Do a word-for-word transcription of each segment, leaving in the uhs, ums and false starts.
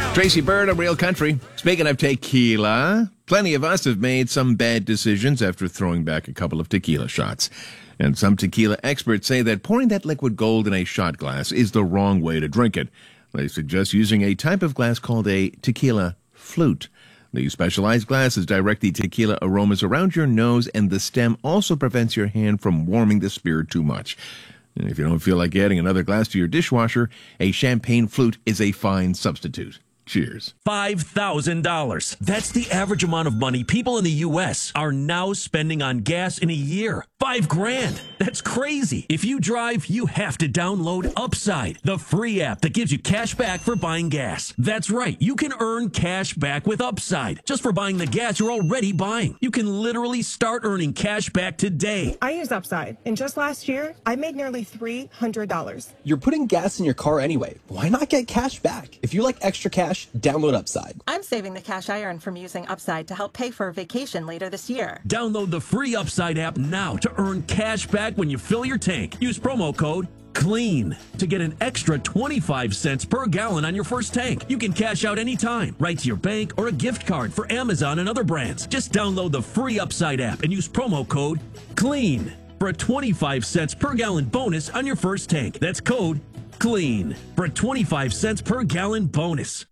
Tracy Bird of Real Country. Speaking of tequila, plenty of us have made some bad decisions after throwing back a couple of tequila shots. And some tequila experts say that pouring that liquid gold in a shot glass is the wrong way to drink it. They suggest using a type of glass called a tequila flute. These specialized glasses direct the tequila aromas around your nose, and the stem also prevents your hand from warming the spirit too much. And if you don't feel like adding another glass to your dishwasher, a champagne flute is a fine substitute. Cheers. five thousand dollars. That's the average amount of money people in the U S are now spending on gas in a year. Five grand. That's crazy. If you drive, you have to download Upside, the free app that gives you cash back for buying gas. That's right. You can earn cash back with Upside just for buying the gas you're already buying. You can literally start earning cash back today. I use Upside, and just last year, I made nearly three hundred dollars. You're putting gas in your car anyway. Why not get cash back? If you like extra cash, download Upside. I'm saving the cash I earn from using Upside to help pay for a vacation later this year. Download the free Upside app now to earn cash back when you fill your tank. Use promo code CLEAN to get an extra twenty-five cents per gallon on your first tank. You can cash out anytime, right to your bank or a gift card for Amazon and other brands. Just download the free Upside app and use promo code CLEAN for a twenty-five cents per gallon bonus on your first tank. That's code CLEAN for a twenty-five cents per gallon bonus.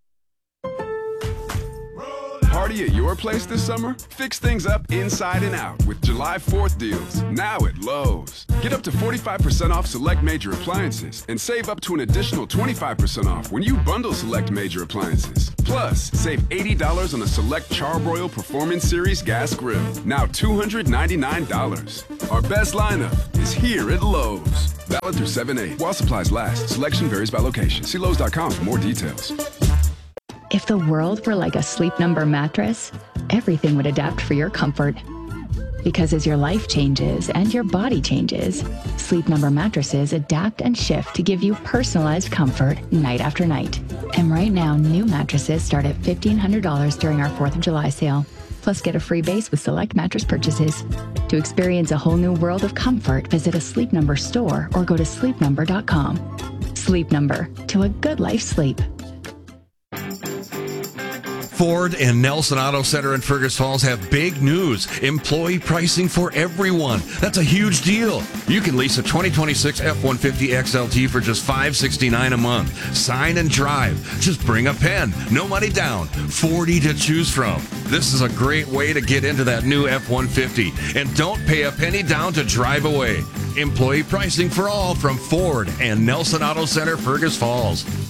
Party at your place this summer? Fix things up inside and out with July fourth deals, now at Lowe's. Get up to forty-five percent off select major appliances and save up to an additional twenty-five percent off when you bundle select major appliances. Plus, save eighty dollars on a select Charbroil Performance Series gas grill, now two hundred ninety-nine dollars. Our best lineup is here at Lowe's. Valid through seven eight while supplies last. Selection varies by location. See Lowe's dot com for more details. If the world were like a Sleep Number mattress, everything would adapt for your comfort. Because as your life changes and your body changes, Sleep Number mattresses adapt and shift to give you personalized comfort night after night. And right now, new mattresses start at fifteen hundred dollars during our fourth of July sale. Plus, get a free base with select mattress purchases. To experience a whole new world of comfort, visit a Sleep Number store or go to sleep number dot com. Sleep Number, to a good life sleep. Ford and Nelson Auto Center in Fergus Falls have big news. Employee pricing for everyone. That's a huge deal. You can lease a twenty twenty-six F one fifty X L T for just five hundred sixty-nine dollars a month. Sign and drive. Just bring a pen. No money down. forty to choose from. This is a great way to get into that new F one fifty. And don't pay a penny down to drive away. Employee pricing for all from Ford and Nelson Auto Center Fergus Falls.